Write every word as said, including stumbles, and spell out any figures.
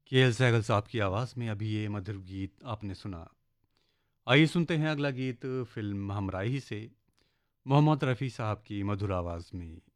के एल सहगल साहब की आवाज़ में अभी ये मधुर गीत आपने सुना। आइए सुनते हैं अगला गीत फ़िल्म हमराही से मोहम्मद रफ़ी साहब की मधुर आवाज़ में।